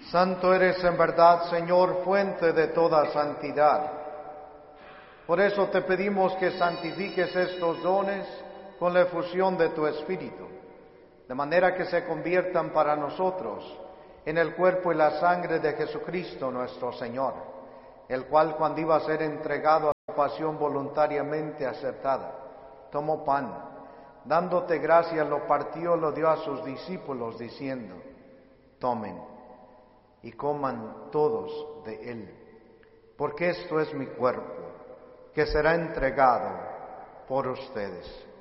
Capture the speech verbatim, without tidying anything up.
Santo eres en verdad, Señor, fuente de toda santidad. Por eso te pedimos que santifiques estos dones con la efusión de tu Espíritu, de manera que se conviertan para nosotros en el cuerpo y la sangre de Jesucristo nuestro Señor, el cual, cuando iba a ser entregado a su pasión voluntariamente aceptada, tomó pan, dándote gracias, lo partió, lo dio a sus discípulos, diciendo: tomen y coman todos de él, porque esto es mi cuerpo, que será entregado por ustedes.